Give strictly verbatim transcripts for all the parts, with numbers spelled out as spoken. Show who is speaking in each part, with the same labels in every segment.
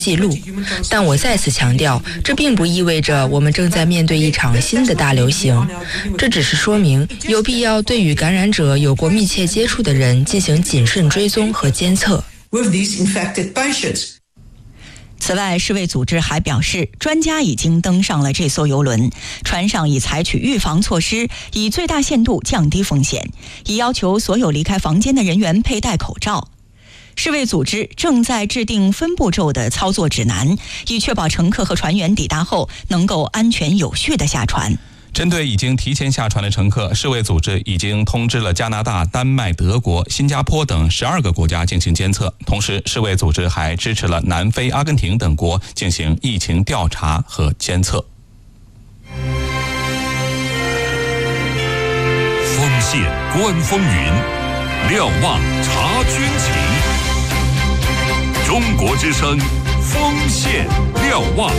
Speaker 1: 记录，但我再次强调，这并不意味着我们正在面对一场新的大流行，这只是说明有必要对与感染者有过密切接触的人进行谨慎追踪和监测。
Speaker 2: 此外，世卫组织还表示，专家已经登上了这艘邮轮，船上已采取预防措施，以最大限度降低风险，已要求所有离开房间的人员佩戴口罩。世卫组织正在制定分步骤的操作指南，以确保乘客和船员抵达后能够安全有序地下船。
Speaker 3: 针对已经提前下船的乘客，世卫组织已经通知了加拿大、丹麦、德国、新加坡等十二个国家进行监测。同时，世卫组织还支持了南非、阿根廷等国进行疫情调查和监测。
Speaker 4: 锋线观风云，瞭望察军情。中国之声，锋线瞭望。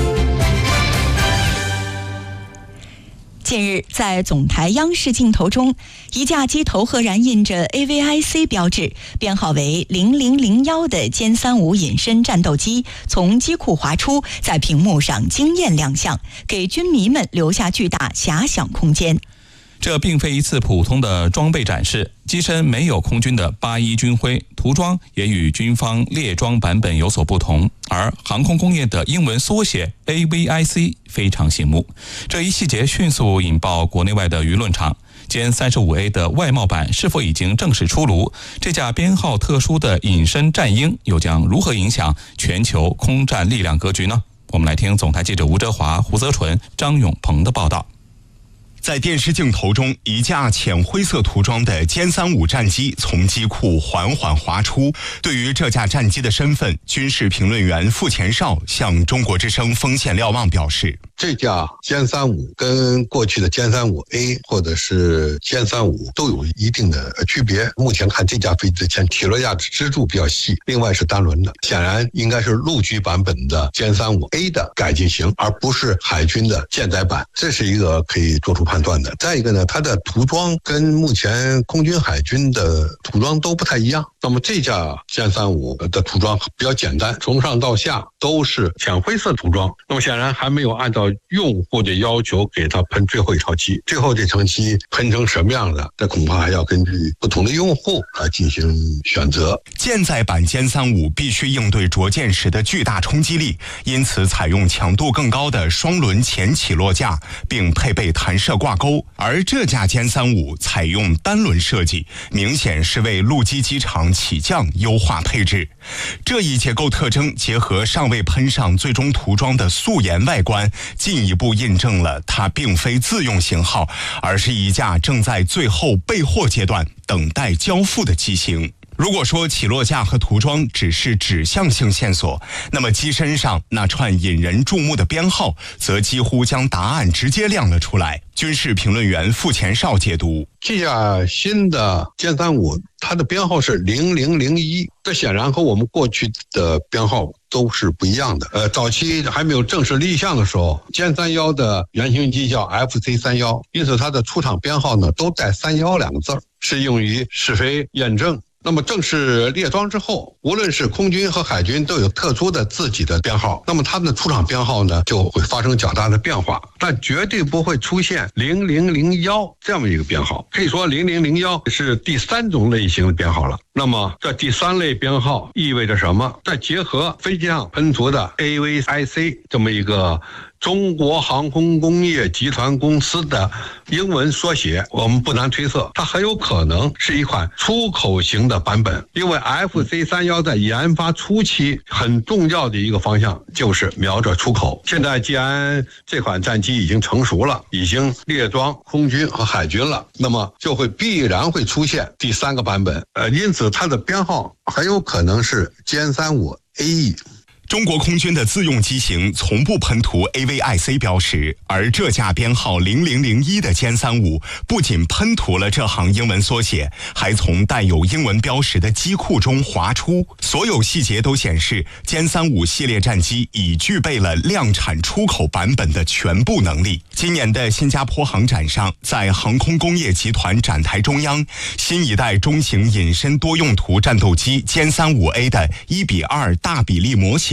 Speaker 2: 近日，在总台央视镜头中，一架机头赫然印着 A V I C 标志，编号为零零零一的歼三五隐身战斗机从机库滑出，在屏幕上惊艳亮相，给军迷们留下巨大遐想空间。
Speaker 3: 这并非一次普通的装备展示，机身没有空军的八一军徽，涂装也与军方列装版本有所不同，而航空工业的英文缩写 A V I C 非常醒目。这一细节迅速引爆国内外的舆论场。歼三十五 A 的外贸版是否已经正式出炉？这架编号特殊的隐身战鹰又将如何影响全球空战力量格局呢？我们来听总台记者吴哲华、胡泽纯、张永鹏的报道。
Speaker 5: 在电视镜头中，一架浅灰色涂装的歼三五战机从机库缓缓滑出。对于这架战机的身份，军事评论员傅前绍向中国之声锋线瞭望表示，
Speaker 6: 这架歼三五跟过去的歼三五 A 或者是歼三五都有一定的区别。目前看这架飞机的前起落架支柱比较细，另外是单轮的，显然应该是陆军版本的歼三五 A 的改进型，而不是海军的舰载版，这是一个可以做出判断的。再一个呢，它的涂装跟目前空军海军的涂装都不太一样。那么这架歼三五的涂装比较简单，从上到下都是浅灰色涂装。那么显然还没有按照用户的要求给它喷最后一套漆，最后这层漆喷成什么样的，这恐怕还要根据不同的用户来进行选择。
Speaker 5: 舰载版歼三五必须应对着舰时的巨大冲击力，因此采用强度更高的双轮前起落架，并配备弹射挂钩。而这架歼三五采用单轮设计，明显是为陆基机场起降优化配置。这一结构特征结合尚未喷上最终涂装的素颜外观，进一步印证了它并非自用型号，而是一架正在最后备货阶段等待交付的机型。如果说起落架和涂装只是指向性线索，那么机身上那串引人注目的编号则几乎将答案直接亮了出来。军事评论员傅前绍解读，
Speaker 6: 这架新的歼三五它的编号是零零零一，这显然和我们过去的编号都是不一样的。呃，早期还没有正式立项的时候，歼三幺的原型机叫 F C 三十一，因此它的出厂编号呢都带三幺两个字，是用于试飞验证。那么正式列装之后，无论是空军和海军都有特殊的自己的编号，那么他们的出厂编号呢就会发生较大的变化，但绝对不会出现零零零一这样一个编号。可以说零零零一是第三种类型的编号了。那么这第三类编号意味着什么？再结合飞机上喷涂的 A V I C 这么一个中国航空工业集团公司的英文缩写，我们不难推测，它很有可能是一款出口型的版本。因为 F C 三十一在研发初期很重要的一个方向就是瞄着出口。现在既然这款战机已经成熟了，已经列装空军和海军了，那么就会必然会出现第三个版本。呃，因此它的编号很有可能是歼三五 A E。
Speaker 5: 中国空军的自用机型从不喷涂 A V I C 标识，而这架编号零零零一的歼三五不仅喷涂了这行英文缩写，还从带有英文标识的机库中滑出。所有细节都显示，歼三五系列战机已具备了量产出口版本的全部能力。今年的新加坡航展上，在航空工业集团展台中央，新一代中型隐身多用途战斗机歼三五 A 的一比二大比例模型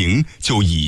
Speaker 5: 名就已